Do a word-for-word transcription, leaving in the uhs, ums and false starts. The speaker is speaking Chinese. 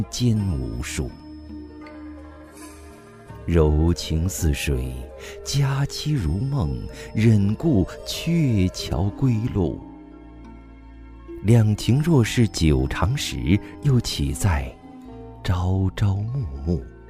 间无数。柔情似水，佳期如梦，忍顾鹊桥归路。两情若是久长时，又岂在朝朝暮暮。